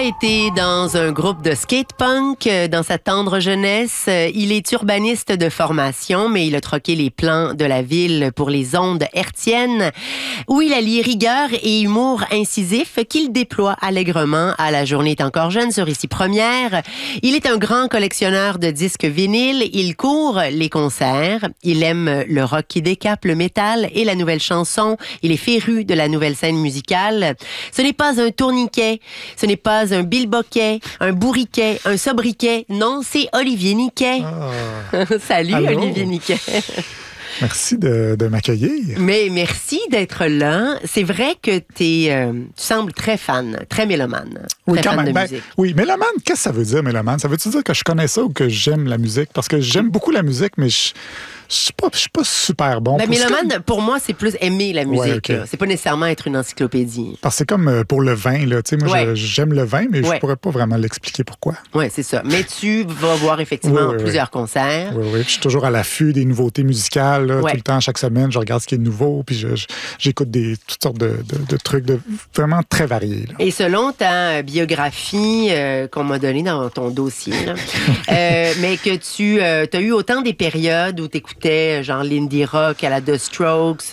été dans un groupe de skate-punk dans sa tendre jeunesse. Il est urbaniste de formation, mais il a troqué les plans de la ville pour les ondes hertziennes, où il allie rigueur et humour incisif qu'il déploie allègrement à La Journée est encore jeune sur Ici Première. Il est un grand collectionneur de disques vinyles. Il court les concerts. Il aime le rock qui décape, le métal et la nouvelle chanson. Il est féru de la nouvelle scène musicale. Ce n'est pas un tourniquet, ce n'est pas un bilboquet, un bourriquet, un sobriquet. Non, c'est Olivier Niquet. Ah. Salut, allô? Olivier Niquet. Merci de m'accueillir. Mais merci d'être là. C'est vrai que tu sembles très fan, très mélomane. Oui, très quand fan même. de musique. Oui, mélomane, qu'est-ce que ça veut dire, mélomane? Ça veut-tu dire que je connais ça ou que j'aime la musique? Parce que j'aime beaucoup la musique, mais je suis pas super bon. La mélomane, pour moi, c'est plus aimer la musique. Ouais, okay. C'est pas nécessairement être une encyclopédie. Parce que c'est comme pour le vin. Là. Moi, j'aime le vin, mais je pourrais pas vraiment l'expliquer pourquoi. Oui, c'est ça. Mais tu vas voir effectivement plusieurs concerts. Oui. Je suis toujours à l'affût des nouveautés musicales. Là, tout le temps, chaque semaine, je regarde ce qui est nouveau. Puis j'écoute toutes sortes de trucs vraiment très variés. Là. Et selon ta biographie qu'on m'a donnée dans ton dossier, là, mais que tu as eu autant des périodes où tu écoutais genre l'indie rock à la The Strokes,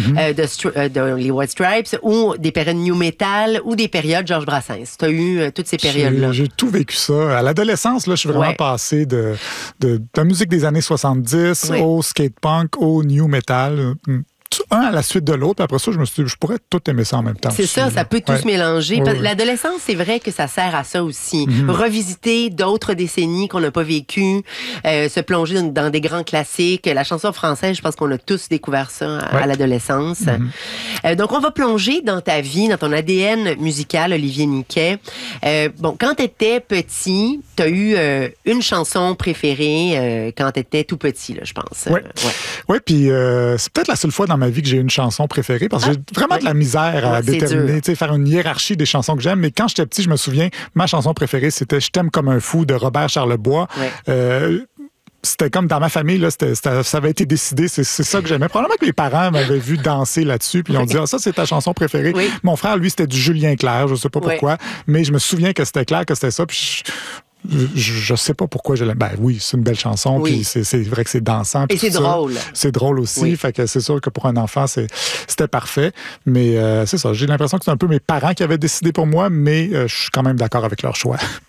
les White Stripes, ou des périodes new metal, ou des périodes Georges Brassens. Tu as eu toutes ces périodes-là. J'ai tout vécu ça. À l'adolescence, là, je suis vraiment passé de la musique des années 70 au skate punk, au new metal. Un à la suite de l'autre, puis après ça, je me suis dit, je pourrais tout aimer ça en même temps. C'est ça peut tout se mélanger. L'adolescence, c'est vrai que ça sert à ça aussi. Revisiter d'autres décennies qu'on n'a pas vécues, se plonger dans des grands classiques. La chanson française, je pense qu'on a tous découvert ça à l'adolescence. Donc, on va plonger dans ta vie, dans ton ADN musical, Olivier Niquet. Quand tu étais petit, tu as eu une chanson préférée quand tu étais tout petit, là, je pense. Oui, puis c'est peut-être la seule fois dans ma vie que j'ai une chanson préférée parce que j'ai vraiment de la misère à déterminer, faire une hiérarchie des chansons que j'aime. Mais quand j'étais petit, je me souviens, ma chanson préférée, c'était « Je t'aime comme un fou » de Robert Charlebois. C'était comme dans ma famille, là, ça avait été décidé, c'est ça que j'aimais. Probablement que mes parents m'avaient vu danser là-dessus, puis ils ont dit « Ah, ça, c'est ta chanson préférée. » Mon frère, lui, c'était du Julien Clerc, je sais pas pourquoi, mais je me souviens que c'était clair que c'était ça, puis je sais pas pourquoi je l'aime. Ben oui, c'est une belle chanson, puis c'est vrai que c'est dansant. Et c'est drôle. C'est drôle aussi, fait que c'est sûr que pour un enfant, c'était parfait. Mais c'est ça, j'ai l'impression que c'est un peu mes parents qui avaient décidé pour moi, mais je suis quand même d'accord avec leur choix.